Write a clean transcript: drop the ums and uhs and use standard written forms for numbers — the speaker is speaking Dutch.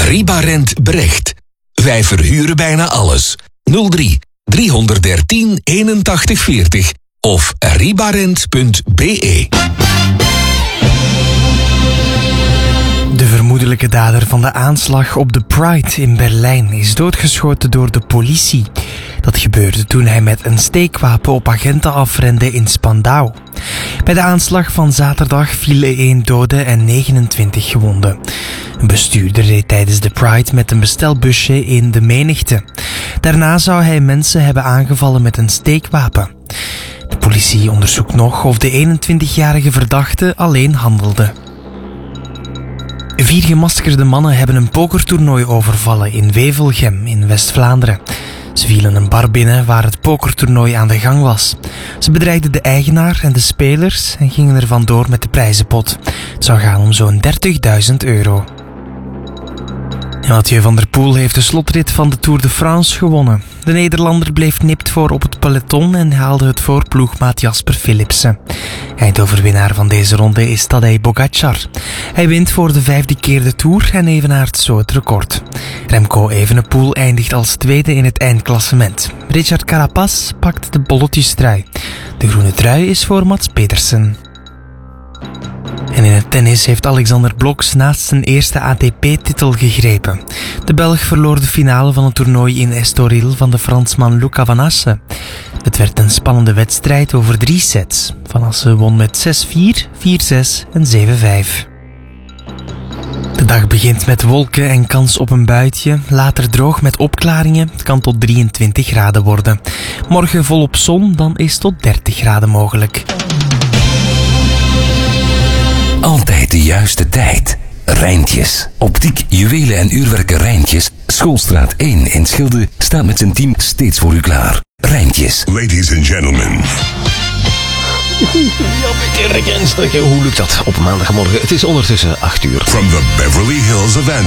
Ribarent Brecht. Wij verhuren bijna alles. 03 313 81 40 of ribarent.be. De vermoedelijke dader van de aanslag op de Pride in Berlijn is doodgeschoten door de politie. Dat gebeurde toen hij met een steekwapen op agenten afrende in Spandau. Bij de aanslag van zaterdag vielen 1 dode en 29 gewonden. Een bestuurder reed tijdens de Pride met een bestelbusje in de menigte. Daarna zou hij mensen hebben aangevallen met een steekwapen. De politie onderzoekt nog of de 21-jarige verdachte alleen handelde. 4 gemaskerde mannen hebben een pokertoernooi overvallen in Wevelgem in West-Vlaanderen. Ze vielen een bar binnen waar het pokertoernooi aan de gang was. Ze bedreigden de eigenaar en de spelers en gingen er vandoor met de prijzenpot. Het zou gaan om zo'n €30.000. Mathieu van der Poel heeft de slotrit van de Tour de France gewonnen. De Nederlander bleef nipt voor op het peloton en haalde het voor ploegmaat Jasper Philipsen. Eindoverwinnaar van deze ronde is Tadej Pogačar. Hij wint voor de 5e keer de Tour en evenaart zo het record. Remco Evenepoel eindigt als tweede in het eindklassement. Richard Carapaz pakt de bolletjestrui. De groene trui is voor Mats Pedersen. En in het tennis heeft Alexander Blok naast zijn eerste ATP-titel gegrepen. De Belg verloor de finale van het toernooi in Estoril van de Fransman Luca Van Assen. Het werd een spannende wedstrijd over 3 sets. Van Assen won met 6-4, 4-6 en 7-5. De dag begint met wolken en kans op een buitje. Later droog met opklaringen. Het kan tot 23 graden worden. Morgen volop zon, dan is tot 30 graden mogelijk. Altijd de juiste tijd. Rijntjes. Optiek, juwelen en uurwerken Rijntjes. Schoolstraat 1 in Schilde staat met zijn team steeds voor u klaar. Rijntjes. Ladies and gentlemen. Ja, meteen hoe lukt dat op maandagmorgen? Het is ondertussen 8 uur. From the Beverly Hills of Antwerp.